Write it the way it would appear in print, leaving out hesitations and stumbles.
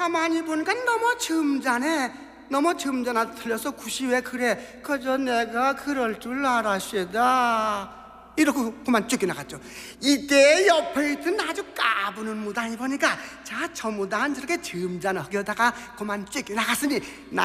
가만히 보니까 너무 점잖네. 너무 점잖아. 틀려서 굿이 왜 그래. 그저 내가 그럴 줄 알았시다. 이러고 그만 쫓겨나갔죠. 이때 옆에 있던 아주 까부는 무당이 보니까 자, 저 무당은 저렇게 점잖하게 하다가 그만 쫓겨나갔으니